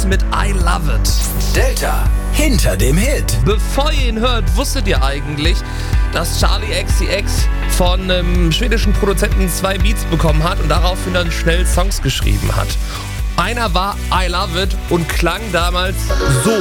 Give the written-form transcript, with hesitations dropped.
mit I Love It. Delta hinter dem Hit. Bevor ihr ihn hört, wusstet ihr eigentlich, dass Charli XCX von einem schwedischen Produzenten 2 Beats bekommen hat und daraufhin dann schnell Songs geschrieben hat? Einer war I Love It und klang damals so.